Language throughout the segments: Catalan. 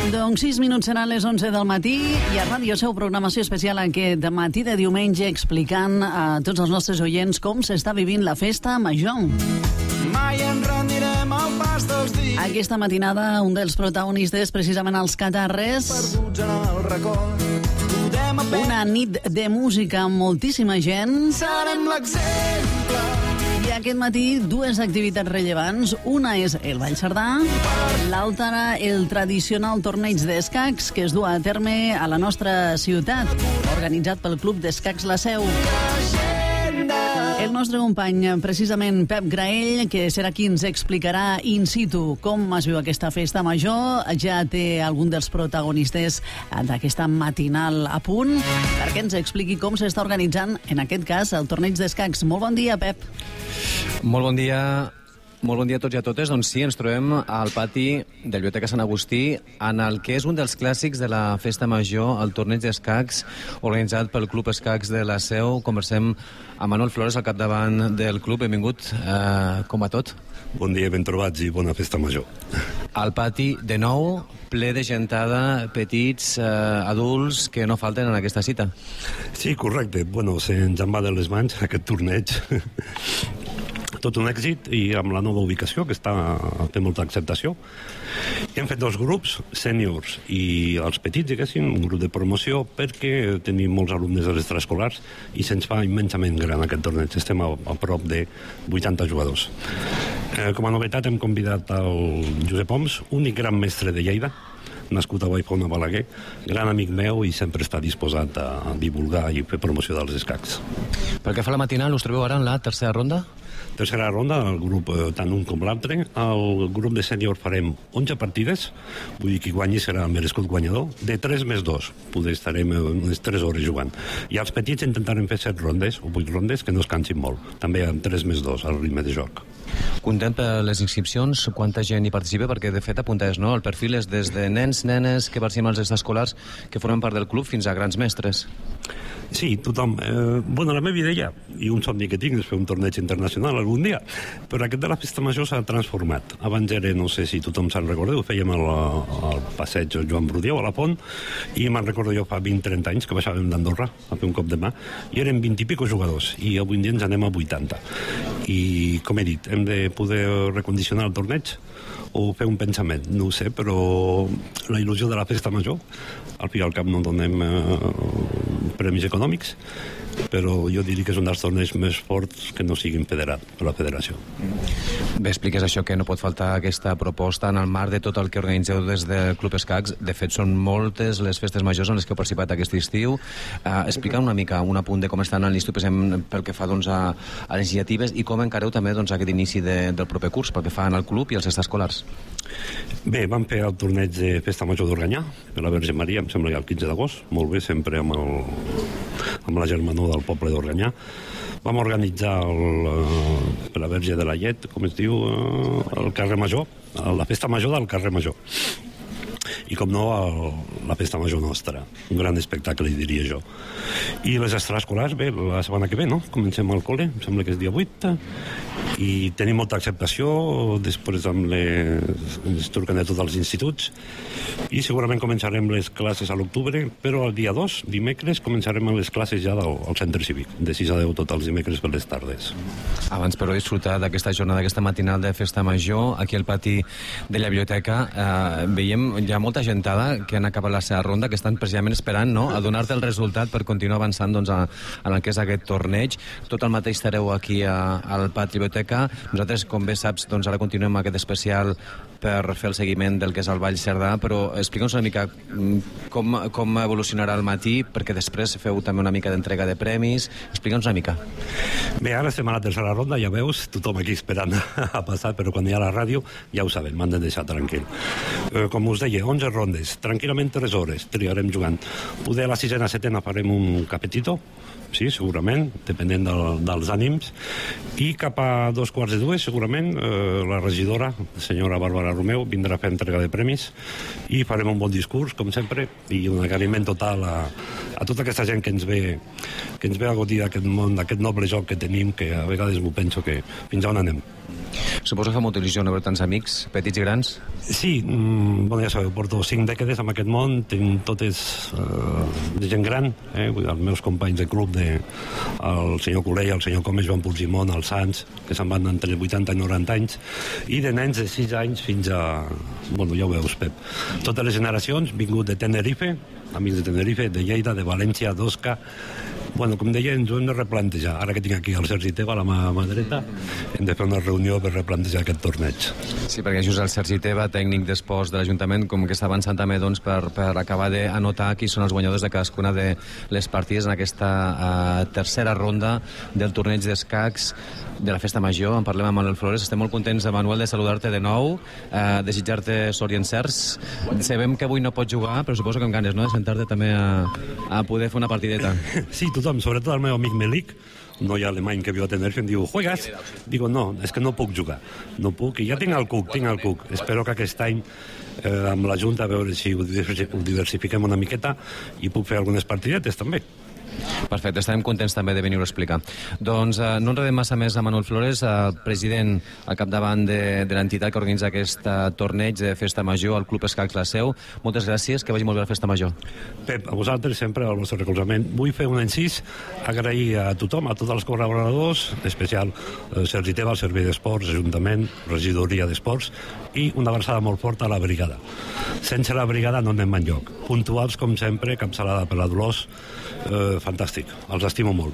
Doncs 6 minuts seran les 11 del matí i a Ràdio Seu programació especial aquest matí de diumenge explicant a tots els nostres oients com s'està vivint la festa major. Mai ens rendirem al pas dels dies. Aquesta matinada un dels protagonistes precisament els Catarres. Perduts en el record. Podem aprendre. Una nit de música amb moltíssima gent. Serem l'exemple. I aquest matí dues activitats rellevants. Una és el Ball Cerdà, l'altra el tradicional torneig d'escacs que es du a terme a la nostra ciutat, organitzat pel Club d'Escacs La Seu. El nostre company, precisament Pep Graell, que serà qui ens explicarà in situ com es viu aquesta festa major, ja té algun dels protagonistes d'aquesta matinal a punt perquè ens expliqui com s'està organitzant, en aquest cas, el torneig d'escacs. Molt bon dia, Pep. Molt bon dia. Molt bon dia a tots i a totes. Doncs sí, ens trobem al pati de la Biblioteca Sant Agustí en el que és un dels clàssics de la festa major, el torneig d'escacs organitzat pel Club Escacs de la Seu. Conversem amb Manuel Flores al capdavant del club. Benvingut. Com va tot? Bon dia, ben trobats i bona festa major. Al pati, de nou, ple de gentada, petits, adults, que no falten en aquesta cita. Sí, correcte. Bueno, se'ns en va de les mans aquest torneig. Tot un èxit i amb la nova ubicació que té molta acceptació. Hem fet dos grups, sèniors i els petits, diguéssim, un grup de promoció perquè tenim molts alumnes de les extraescolars i se'ns fa immensament gran aquest torneig. Estem a prop de 80 jugadors. Com a novetat hem convidat el Josep Oms, únic gran mestre de Lleida, nascut a Vallfona, Balaguer, gran amic meu i sempre està disposat a divulgar i fer promoció dels escacs. Pel que fa a la matinal, us trobeu ara en la tercera ronda? Tercera ronda, el grup tant un com l'altre. El grup de sènior farem 11 partides, vull dir que guanyi serà el merescut guanyador, de 3 més 2. Poder estarem unes 3 hores jugant. I els petits intentarem fer 7 rondes o 8 rondes que no es cansin molt, també amb 3 més 2 al ritme de joc. Content per les inscripcions, quanta gent hi participa? Perquè de fet apuntes, no? El perfil és des de nens, nenes que participen als extraescolars que formen part del club fins a grans mestres. Sí, tothom. Bueno, la meva idea i un somni que tinc és fer un torneig internacional algun dia, però aquest de la festa major s'ha transformat. Abans era, no sé si tothom se'n recordeu, fèiem al passeig Joan Brudieu, a la Font, i me'n recordo jo fa 20-30 anys que baixàvem d'Andorra a fer un cop de mà, i eren 20 i pico jugadors, i avui en dia ens anem a 80. I, com he dit, hem de poder recondicionar el torneig o fer un pensament, no ho sé, però la il·lusió de la festa major, al fi i al cap no donem premis econòmics, però jo diria que és un dels torneigs més forts que no siguin federat per la federació. Bé, expliques això, que no pot faltar aquesta proposta en el marc de tot el que organitzeu des del Club Escacs. De fet, són moltes les festes majors en les que heu participat aquest estiu. Explica una mica, un apunt de com estan a l'estiu pel que fa doncs, a les iniciatives i com encareu també doncs, aquest inici del proper curs pel que fa al club i als extraescolars. Bé, vam fer el torneig de Festa Major d'Organyà, per la Verge Maria, em sembla que el 15 d'agost, molt bé, sempre amb la germanor del poble d'Organyà. Vam organitzar per la Verge de la Llet, com es diu, el carrer Major, la Festa Major del carrer Major. I com no, la festa major nostra, un gran espectacle, diria jo. I les extraescolars, bé, la setmana que ve, no? Comencem al col·le, em sembla que és dia 8, i tenim molta acceptació, després ens truquen de tots els instituts, i segurament començarem les classes a l'octubre, però el dia 2, dimecres, començarem les classes ja al centre cívic, de 6 a 10 tots els dimecres per les tardes. Abans, però, disfrutar d'aquesta jornada, d'aquesta matinal de festa major, aquí al pati de la biblioteca, veiem ja molta gentada que han acabat la seva ronda, que estan precisament esperant, no?, a donar-te el resultat per continuar avançant doncs, en el que és aquest torneig. Tot el mateix estareu aquí al pati biblioteca. Nosaltres, com bé saps, doncs ara continuem aquest especial per fer el seguiment del que és el Ball Cerdà, però explica'ns una mica com evolucionarà el matí, perquè després feu també una mica d'entrega de premis. Explica'ns una mica. Bé, ara estem a la tercera ronda, ja veus, tothom aquí esperant a passar, però quan hi ha la ràdio ja ho sabem, m'han de deixar tranquil. Com us deia, 11 rondes, tranquil·lament 3 hores triarem jugant. Poder a la 6a, 7a farem un capetito, sí, segurament, depenent dels ànims, i cap a 2:45 segurament la regidora, la senyora Bàrbara Romeu, vindrà a fer entrega de premis i farem un bon discurs, com sempre, i un agraïment total a tota aquesta gent que ens ve a gaudir d'aquest món, d'aquest noble joc que tenim, que a vegades m'ho penso que fins on anem. Suposo que fa molta il·lusió no veure tants amics, petits i grans. Sí, bueno, ja sabeu, porto 5 dècades en aquest món, tinc totes de gent gran, els meus companys de club, el senyor Colell, el senyor Comes, Joan Puigdemont, el Sants, que se'n van entre 80 i 90 anys, i de nens de 6 anys fins a... Bueno, ja ho veus, Pep. Totes les generacions, vingut de Tenerife, amics de Tenerife, de Lleida, de València, d'Osca. Bueno, com deia, ens ho hem de replantejar. Ara que tinc aquí el Sergi Teva a la mà dreta, hem de fer una reunió per replantejar aquest torneig. Sí, perquè just el Sergi Teva, tècnic d'esports de l'Ajuntament, com que està avançant també doncs, per acabar d'anotar qui són els guanyadors de cadascuna de les partides en aquesta tercera ronda del torneig d'escacs de la Festa Major. En parlem amb Manuel Flores. Estem molt contents, Manuel, de saludar-te de nou, desitjar-te sort i encerts. Sabem que avui no pots jugar, però suposo que amb ganes, no?, de sentar-te també a poder fer una partideta. Sí, tothom, sobretot el meu amic Melik, un noi alemany que viu a Tenerife, em diu, ¿juegas? Digo, no, és que no puc jugar. No puc, i ja tinc el cuc. Espero que aquest any amb la Junta a veure si ho diversifiquem una miqueta i puc fer algunes partidetes també. Perfecte, estarem contents també de venir-ho a explicar. Doncs no enredem massa més a Manuel Flores, el president al capdavant de l'entitat que organitza aquest torneig de Festa Major, el Club Escacs La Seu. Moltes gràcies, que vagi molt bé la Festa Major. Pep, a vosaltres sempre el vostre recolzament. Vull fer un incís, agrair a tothom, a tots els col·laboradors, en especial Sergi Teva, el Servei d'Esports, Ajuntament, Regidoria d'Esports, i una abraçada molt forta a la brigada. Sense la brigada no anem enlloc. Puntuals, com sempre, capçalada per la Dolors, fantàstic, els estimo molt.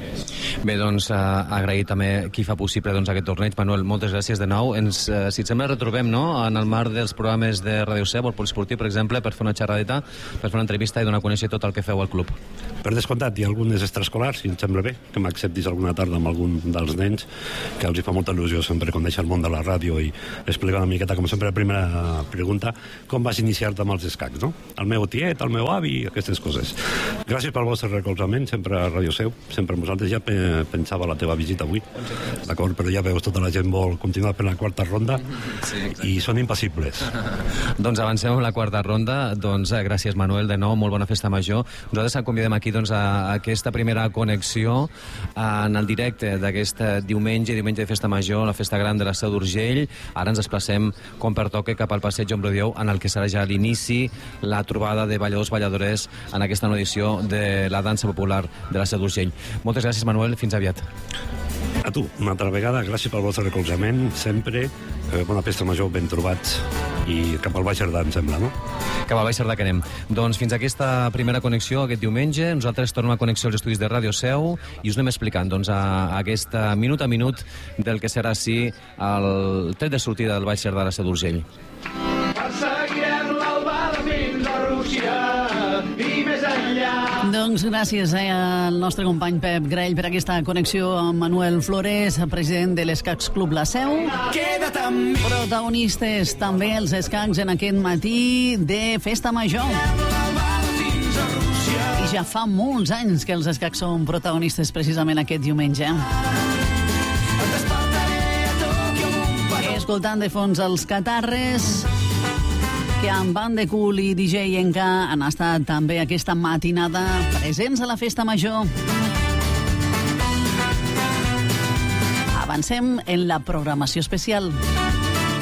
Bé, doncs, agrair també qui fa possible aquest torneig. Manuel, moltes gràcies de nou. Si et sembla, retrobem, no?, en el marc dels programes de Ràdio Seu, el Poliesportiu, per exemple, per fer una xerradeta, per fer una entrevista i donar a conèixer tot el que feu al club. Per descomptat, hi ha algunes extraescolars, si em sembla bé, que m'acceptis alguna tarda amb algun dels nens, que els hi fa molta il·lusió sempre conèixer el món de la ràdio i explicar una miqueta, com sempre, la primera pregunta, com vas iniciar-te amb els escacs, no? El meu tiet, el meu avi, aquestes coses. Gràcies pel vostre recolzament, sempre a Ràdio Seu, sempre amb vosaltres. Ja pensava la teva visita avui, d'acord? Però ja veus, tota la gent vol continuar per la quarta ronda i són impassibles. Doncs avancem amb la quarta ronda. Doncs gràcies, Manuel, de nou, molt bona Festa Major. Nosaltres et convidem aquí a aquesta primera connexió en el directe d'aquest diumenge de Festa Major, la Festa Gran de la Seu d'Urgell. Ara ens desplacem, com pertoca, cap al passeig Joan Brodieu, en el que serà ja l'inici, la trobada de balladors, balladores en aquesta nova edició de la dansa popular de la Seu d'Urgell. Moltes gràcies, Manuel, fins aviat. A tu, una altra vegada, gràcies pel vostre recolzament, sempre, bona Festa Major, ben trobats, i cap al Baix Cerdà, em sembla, no? Cap al Baix Cerdà que anem. Doncs fins a aquesta primera connexió, aquest diumenge, nosaltres tornem a connexió als estudis de Ràdio Seu i us anem explicant, doncs, a aquesta minut a minut del que serà, sí, el tret de sortida del Baix Cerdà a la Seu d'Urgell. Perseguirem l'Albada fins a Rússia i més enllà. Doncs gràcies al nostre company Pep Graell per aquesta connexió amb Manuel Flores, president de l'Escacs Club La Seu. Queda't amb mi. Protagonistes també els escacs en aquest matí de Festa Major. I ja fa molts anys que els escacs són protagonistes precisament aquest diumenge. Escoltant de fons els Catarres, que amb Band de Cool i DJ Enca han estat també aquesta matinada presents a la Festa Major. Avancem en la programació especial.